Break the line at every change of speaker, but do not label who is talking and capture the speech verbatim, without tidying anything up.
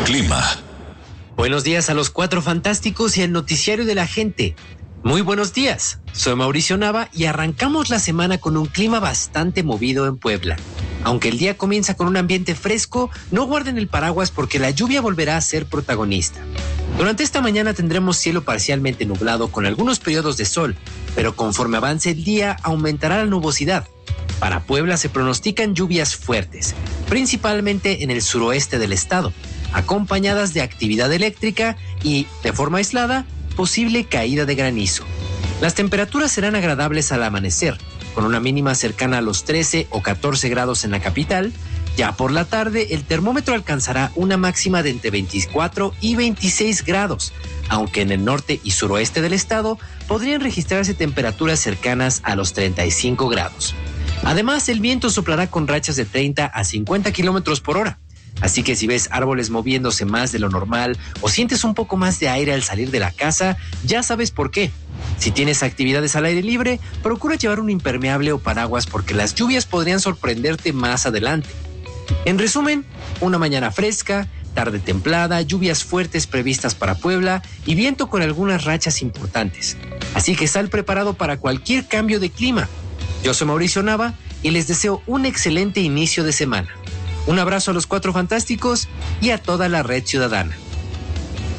clima.
Buenos días a los Cuatro Fantásticos y al noticiario de la gente. Muy buenos días, soy Mauricio Nava y arrancamos la semana con un clima bastante movido en Puebla. Aunque el día comienza con un ambiente fresco, no guarden el paraguas porque la lluvia volverá a ser protagonista. Durante esta mañana tendremos cielo parcialmente nublado con algunos periodos de sol, pero conforme avance el día aumentará la nubosidad. Para Puebla se pronostican lluvias fuertes, principalmente en el suroeste del estado, acompañadas de actividad eléctrica y, de forma aislada, posible caída de granizo. Las temperaturas serán agradables al amanecer, con una mínima cercana a los trece o catorce grados en la capital. Ya por la tarde el termómetro alcanzará una máxima de entre veinticuatro y veintiséis grados, aunque en el norte y suroeste del estado podrían registrarse temperaturas cercanas a los treinta y cinco grados. Además, el viento soplará con rachas de treinta a cincuenta kilómetros por hora. Así que si ves árboles moviéndose más de lo normal o sientes un poco más de aire al salir de la casa, ya sabes por qué. Si tienes actividades al aire libre, procura llevar un impermeable o paraguas porque las lluvias podrían sorprenderte más adelante. En resumen, una mañana fresca, tarde templada, lluvias fuertes previstas para Puebla y viento con algunas rachas importantes. Así que sal preparado para cualquier cambio de clima. Yo soy Mauricio Nava y les deseo un excelente inicio de semana. Un abrazo a los Cuatro Fantásticos y a toda la red ciudadana.